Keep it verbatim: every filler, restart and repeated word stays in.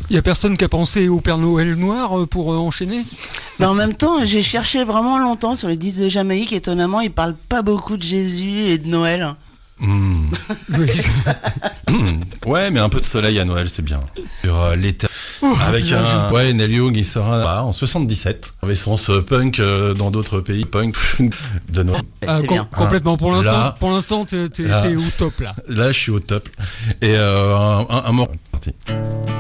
Il n'y a personne qui a pensé au Père Noël noir pour euh, enchaîner? Mais en même temps, j'ai cherché vraiment longtemps sur les disques de Jamaïque. Étonnamment, ils parlent pas beaucoup de Jésus et de Noël. Mmh. Ouais, mais un peu de soleil à Noël, c'est bien. Sur euh, l'été, avec un ouais, Neil Young, il sera bah, en soixante-dix-sept, avec son ce punk euh, dans d'autres pays, punk de Noël. Ah, c'est com- bien. complètement. Pour l'instant, Là- pour l'instant, t'es, t'es, là- t'es au top là. Là, je suis au top. Et euh, un, un, un mort parti.